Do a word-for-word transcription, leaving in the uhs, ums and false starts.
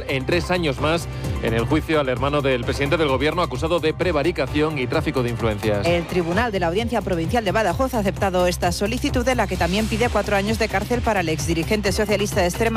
en tres años más en el juicio al hermano del presidente del Gobierno acusado de prevaricación y tráfico de influencias. El Tribunal de la Audiencia Provincial de Badajoz ha aceptado esta solicitud, de la que también pide cuatro años de cárcel para el exdirigente socialista de Extremadura